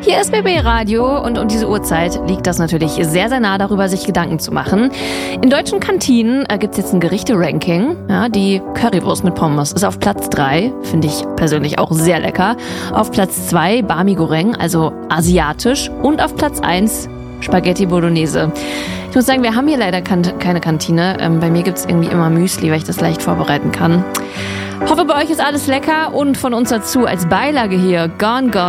Hier ist BB Radio und um diese Uhrzeit liegt das natürlich sehr, sehr nah, darüber sich Gedanken zu machen. In deutschen Kantinen gibt es jetzt ein Gerichte-Ranking. Ja, die Currywurst mit Pommes ist auf Platz 3, finde ich persönlich auch sehr lecker. Auf Platz 2 Bami Goreng, also asiatisch. Und auf Platz 1 Spaghetti Bolognese. Ich muss sagen, wir haben hier leider keine Kantine. Bei mir gibt es irgendwie immer Müsli, weil ich das leicht vorbereiten kann. Hoffe, bei euch ist alles lecker und von uns dazu als Beilage hier Gone Gone.